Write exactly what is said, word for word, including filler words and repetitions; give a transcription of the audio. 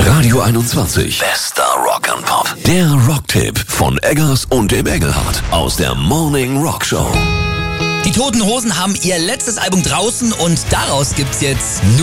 Radio einundzwanzig. Bester Rock and Pop. Der Rocktipp von Eggers und dem Engelhardt aus der Morning Rock Show. Die Toten Hosen haben ihr letztes Album draußen und daraus gibt's jetzt